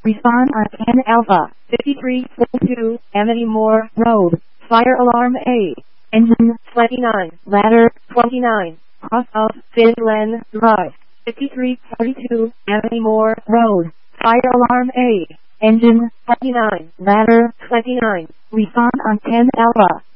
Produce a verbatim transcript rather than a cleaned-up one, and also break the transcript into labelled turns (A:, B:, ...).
A: Respond on ten Alpha, fifty-three forty-two, Amity Moore Road, Fire Alarm A, Engine, twenty-nine, Ladder, twenty-nine, Cross of Finland Drive, fifty-three forty-two, Amity Moore Road, Fire Alarm A, Engine, twenty-nine, Ladder, twenty-nine, Respond on ten Alpha.